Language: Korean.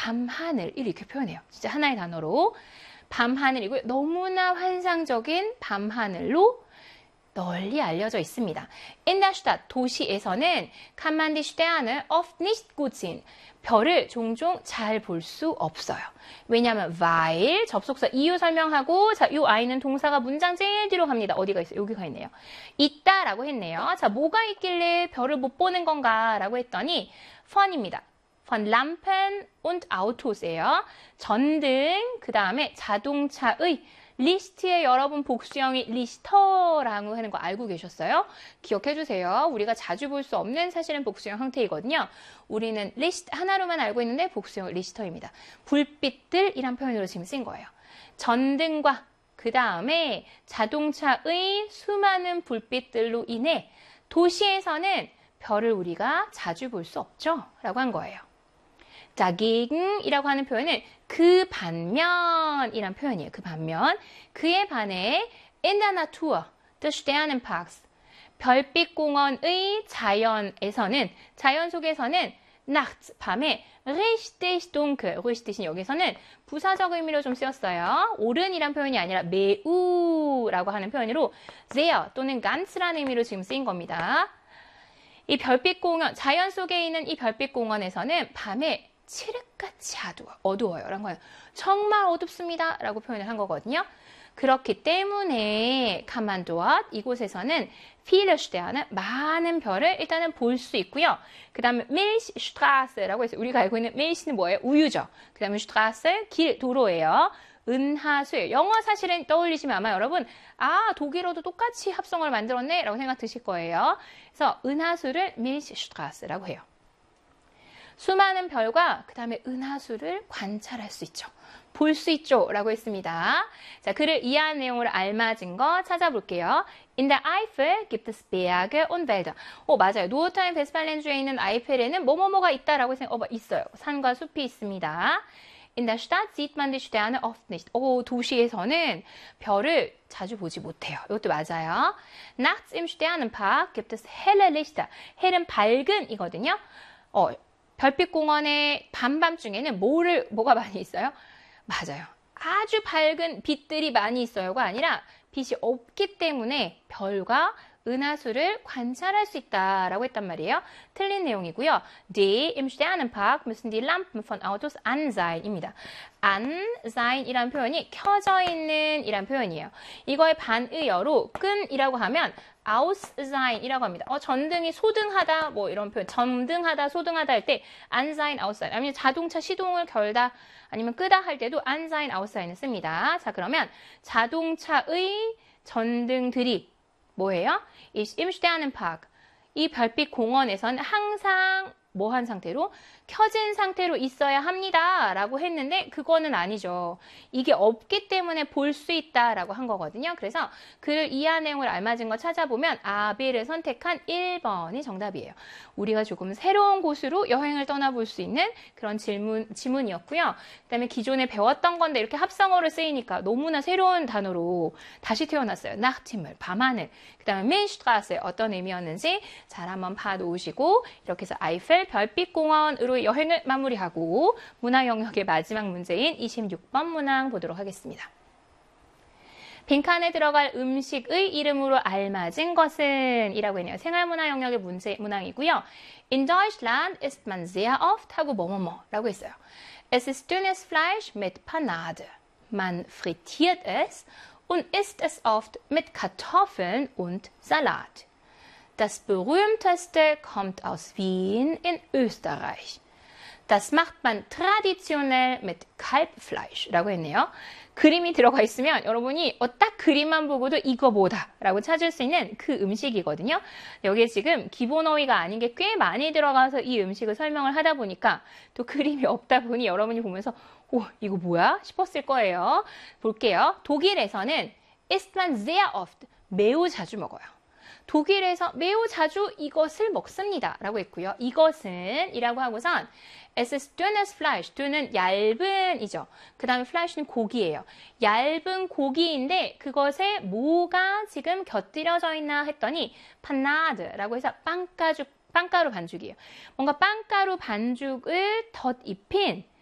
밤하늘 이렇게 표현해요. 진짜 하나의 단어로. 밤하늘이고요. 너무나 환상적인 밤하늘로 널리 알려져 있습니다. In der Stadt, 도시에서는 kann man die Sterne oft nicht gut sehen. 별을 종종 잘 볼 수 없어요. 왜냐하면 weil, 접속사 이유 설명하고 자, 이 아이는 동사가 문장 제일 뒤로 갑니다. 어디가 있어요? 여기가 있네요. 있다라고 했네요. 자, 뭐가 있길래 별을 못 보는 건가? 라고 했더니 von입니다. von Lampen und Autos예요. 전등, 그 다음에 자동차의 리스트에 여러분 복수형이 리스터라고 하는 거 알고 계셨어요? 기억해 주세요. 우리가 자주 볼 수 없는 사실은 복수형 형태이거든요. 우리는 리스트 하나로만 알고 있는데 복수형 리스터입니다. 불빛들이란 표현으로 지금 쓴 거예요. 전등과 그 다음에 자동차의 수많은 불빛들로 인해 도시에서는 별을 우리가 자주 볼 수 없죠? 라고 한 거예요. dagegen이라고 하는 표현은 그 반면이란 표현이에요. 그 반면. 그에 반해 in der Natur des Sternenparks 별빛공원의 자연에서는 자연 속에서는 nachts 밤에 richtig dunkel richtig은 여기서는 부사적 의미로 좀 쓰였어요. 옳은이란 표현이 아니라 매우라고 하는 표현으로 sehr 또는 ganz라는 의미로 지금 쓰인 겁니다. 이 별빛공원, 자연 속에 있는 이 별빛공원에서는 밤에 칠흑같이 어두워요. 라는 거예요. 정말 어둡습니다. 라고 표현을 한 거거든요. 그렇기 때문에 카만도앗 이곳에서는 viele Sterne 많은 별을 일단은 볼 수 있고요. 그 다음에 Milchstraße라고 해서 우리가 알고 있는 Milch는 뭐예요? 우유죠. 그 다음에 Straße, 길, 도로예요. 은하수예요. 영어 사실은 떠올리시면 아마 여러분 독일어도 똑같이 합성어를 만들었네 라고 생각 드실 거예요. 그래서 은하수를 Milchstraße라고 해요. 수많은 별과 그 다음에 은하수를 관찰할 수 있죠. 볼 수 있죠. 라고 했습니다. 자, 글을 이해한 내용을 알맞은 거 찾아볼게요. In der Eifel gibt es Berge und Wälder. 맞아요. 노르타인 베스팔렌주에 있는 아이펠에는 뭐뭐뭐가 있다라고 있어요. 산과 숲이 있습니다. In der Stadt sieht man die Sterne oft nicht. 도시에서는 별을 자주 보지 못해요. 이것도 맞아요. Nachts im Sternenpark gibt es helle Lichter. 헬은 밝은이거든요. 별빛공원의 밤밤중에는 뭐가 많이 있어요? 맞아요. 아주 밝은 빛들이 많이 있어요가 아니라 빛이 없기 때문에 별과 은하수를 관찰할 수 있다라고 했단 말이에요. 틀린 내용이고요. Die im Sternenpark müssen die Lampen von Autos an sein입니다. an sein이란 표현이 켜져 있는 이란 표현이에요. 이거의 반의어로 끈이라고 하면 aus sein이라고 합니다. 전등이 소등하다 뭐 이런 표현. 점등하다 소등하다 할 때 an sein, aus sein. 아니면 자동차 시동을 걸다 아니면 끄다 할 때도 an sein, aus sein을 씁니다. 자, 그러면 자동차의 전등들이 뭐예요? im Sternenpark. 이 별빛 공원에서는 항상 뭐한 상태로? 켜진 상태로 있어야 합니다. 라고 했는데 그거는 아니죠. 이게 없기 때문에 볼 수 있다라고 한 거거든요. 그래서 글을 이해한 내용을 알맞은 거 찾아보면 B를 선택한 1번이 정답이에요. 우리가 조금 새로운 곳으로 여행을 떠나볼 수 있는 그런 지문이었고요. 그 다음에 기존에 배웠던 건데 이렇게 합성어로 쓰이니까 너무나 새로운 단어로 다시 태어났어요. Nachthimmel, 밤하늘. 그 다음에 Milchstraße 어떤 의미였는지 잘 한번 봐놓으시고 이렇게 해서 아이펠 별빛공원으로 여행을 마무리하고 문화 영역의 마지막 문제인 26번 문항 보도록 하겠습니다. 빈칸에 들어갈 음식의 이름으로 알맞은 것은 이라고 했네요. 생활문화 영역의 문항이고요. In Deutschland isst man sehr oft 하고 뭐뭐뭐라고 했어요. Es ist dünnes Fleisch mit Panade. Man frittiert es und isst es oft mit Kartoffeln und Salat. Das berühmteste kommt aus Wien in Österreich. Das macht man traditionell mit Kalbfleisch 라고 했네요. 그림이 들어가 있으면 여러분이 딱 그림만 보고도 이거 뭐다 라고 찾을 수 있는 그 음식이거든요. 여기에 지금 기본 어휘가 아닌 게 꽤 많이 들어가서 이 음식을 설명을 하다 보니까 또 그림이 없다 보니 여러분이 보면서 이거 뭐야? 싶었을 거예요. 볼게요. 독일에서는 isst man sehr oft 매우 자주 먹어요. 독일에서 매우 자주 이것을 먹습니다. 라고 했고요. 이것은 이라고 하고선 Es ist dünnes Fleisch. dün은 얇은이죠. 그 다음에 Fleisch는 고기예요. 얇은 고기인데 그것에 뭐가 지금 곁들여져 있나 했더니 Panade라고 해서 빵가루 반죽이에요. 뭔가 빵가루 반죽을 덧입힌